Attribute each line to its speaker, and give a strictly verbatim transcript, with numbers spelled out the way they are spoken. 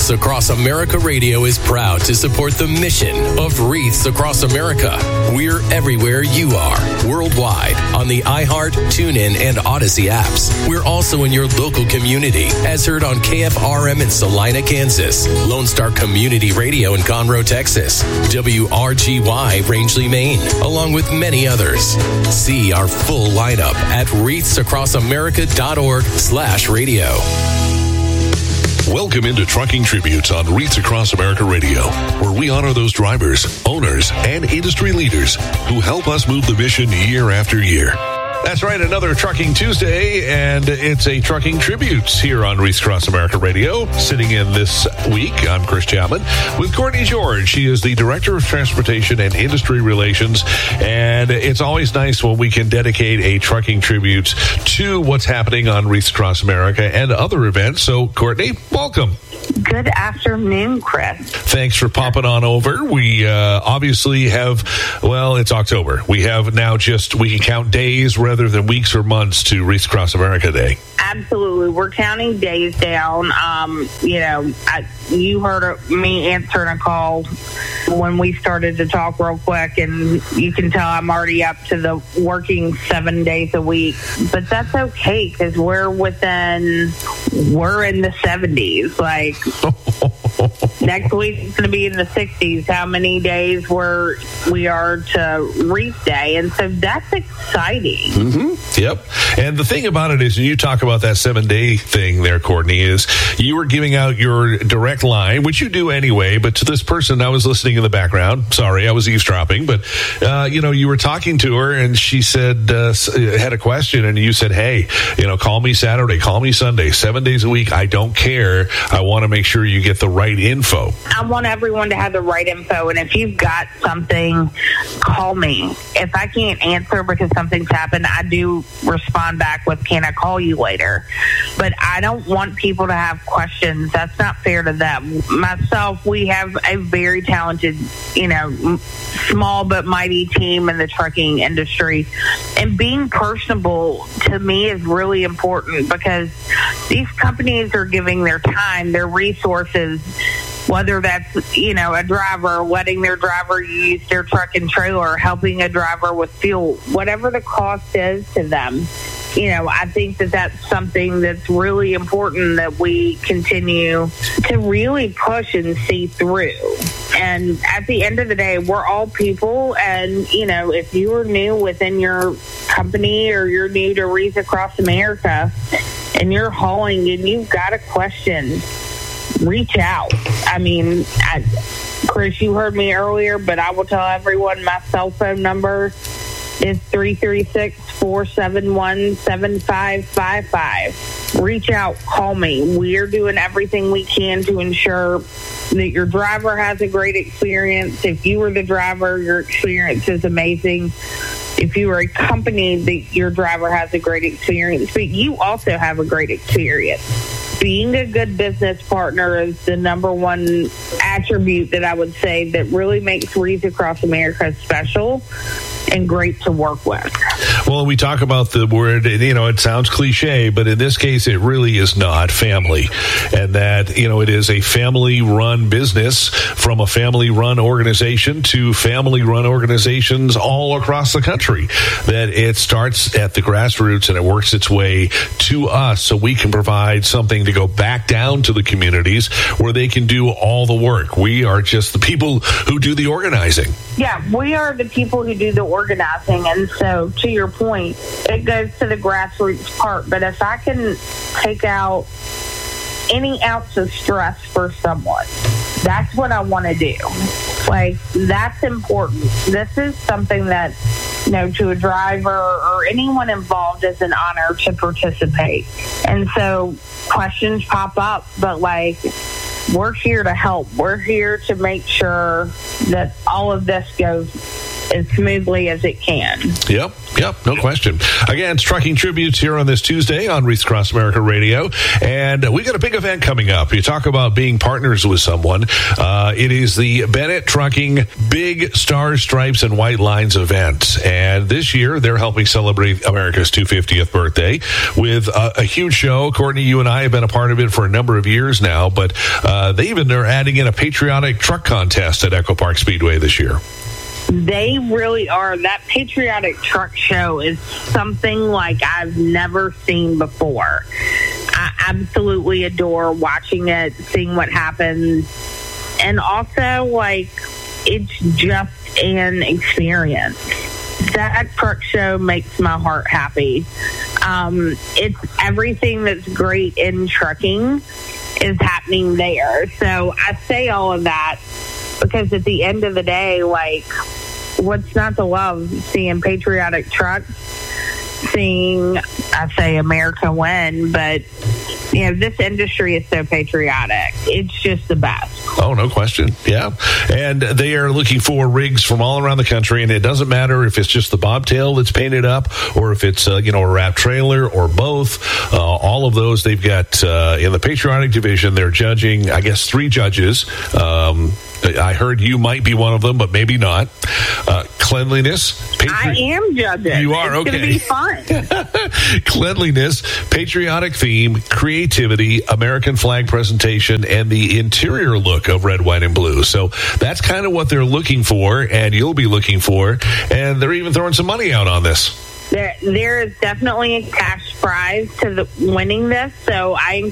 Speaker 1: Wreaths Across America Radio is proud to support the mission of Wreaths Across America. We're everywhere you are, worldwide, on the iHeart, TuneIn, and Odyssey apps. We're also in your local community, as heard on K F R M in Salina, Kansas, Lone Star Community Radio in Conroe, Texas, W R G Y Rangeley, Maine, along with many others. See our full lineup at wreaths across america dot org slash radio.
Speaker 2: Welcome into Trucking Tributes on Wreaths Across America Radio, where we honor those drivers, owners, and industry leaders who help us move the mission year after year. That's right, another Trucking Tuesday, and it's a Trucking Tributes here on Wreaths Across America Radio. Sitting in this week, I'm Chris Chapman with Courtney George. She is the Director of Transportation and Industry Relations, and it's always nice when we can dedicate a Trucking Tributes to what's happening on Wreaths Across America and other events. So, Courtney, welcome.
Speaker 3: Good afternoon, Chris.
Speaker 2: Thanks for popping on over. We uh, obviously have, well, it's October. We have now just, we can count days rather than weeks or months to Wreaths Across America Day.
Speaker 3: Absolutely. We're counting days down. Um, you know, I, you heard me answering a call when we started to talk real quick, and you can tell I'm already up to the working seven days a week. But that's okay, because we're within, we're in the seventies. Like, next week it's going to be in the sixties. How many days we're, we are to Wreath Day. And so that's exciting.
Speaker 2: Mm-hmm. Yep. And the thing about it is, and you talk about that seven-day thing there, Courtney, is you were giving out your direct line, which you do anyway, but to this person, I was listening in the background. Sorry, I was eavesdropping. But, uh, you know, you were talking to her, and she said, uh, had a question, and you said, hey, you know, call me Saturday, call me Sunday, seven days a week. I don't care. I want to make sure you get the right info.
Speaker 3: I want everyone to have the right info, and if you've got something, call me. If I can't answer because something's happened, I do respond back with, can I call you later? But I don't want people to have questions. That's not fair to them. Myself, we have a very talented, you know, small but mighty team in the trucking industry. And being personable to me is really important, because these companies are giving their time, their resources, whether that's, you know, a driver, letting their driver use their truck and trailer, helping a driver with fuel, whatever the cost is to them. You know, I think that that's something that's really important that we continue to really push and see through. And at the end of the day, we're all people. And, you know, if you are new within your company or you're new to Wreaths Across America and you're hauling and you've got a question, reach out. I mean, I, Chris, you heard me earlier, but I will tell everyone my cell phone number is three three six, four seven one, seven five five five. Reach out, call me. We're doing everything we can to ensure that your driver has a great experience. If you were the driver, your experience is amazing. If you are a company, that your driver has a great experience, but you also have a great experience. Being a good business partner is the number one attribute that I would say that really makes Wreaths Across America special and great to work with.
Speaker 2: Well, we talk about the word, you know, it sounds cliche, but in this case, it really is not family. And that, you know, it is a family-run business, from a family-run organization to family-run organizations all across the country. That it starts at the grassroots and it works its way to us, so we can provide something to go back down to the communities where they can do all the work. We are just the people who do the organizing.
Speaker 3: Yeah, we are the people who do the organizing. And so, to your point, it goes to the grassroots part. But if I can take out any ounce of stress for someone, that's what I want to do. Like, that's important. This is something that, you know, to a driver or anyone involved, is an honor to participate. And so questions pop up, but like, we're here to help. We're here to make sure that all of this goes as smoothly as it can.
Speaker 2: Yep, yep, no question. Again, it's Trucking Tributes here on this Tuesday on Wreaths Across America Radio. And we got a big event coming up. You talk about being partners with someone. Uh, it is the Bennett Trucking Big Stars, Stripes, and White Lines event. And this year, they're helping celebrate America's two hundred fiftieth birthday with a, a huge show. Courtney, you and I have been a part of it for a number of years now, but uh, they even are adding in a patriotic truck contest at Echo Park Speedway this year.
Speaker 3: They really are. That patriotic truck show is something like I've never seen before. I absolutely adore watching it, seeing what happens, and also, like, it's just an experience. That truck show makes my heart happy. Um, it's everything that's great in trucking is happening there. So I say all of that because at the end of the day, like, what's not to love? Seeing patriotic trucks, seeing, I say, America win, but, you know, this industry is so patriotic. It's just the best.
Speaker 2: Oh, no question. Yeah. And they are looking for rigs from all around the country, and it doesn't matter if it's just the bobtail that's painted up or if it's, uh, you know, a wrap trailer or both. Uh, all of those they've got uh, in the patriotic division. They're judging, I guess, three judges. Um, I heard you might be one of them, but maybe not. Uh, cleanliness.
Speaker 3: Patri- I am judging.
Speaker 2: You are,
Speaker 3: it's
Speaker 2: okay.
Speaker 3: It's going to be fun.
Speaker 2: Cleanliness, patriotic theme, creativity, American flag presentation, and the interior look of red, white, and blue. So that's kind of what they're looking for, and you'll be looking for. And they're even throwing some money out on this.
Speaker 3: There, there is definitely a cash prize to the winning this, so I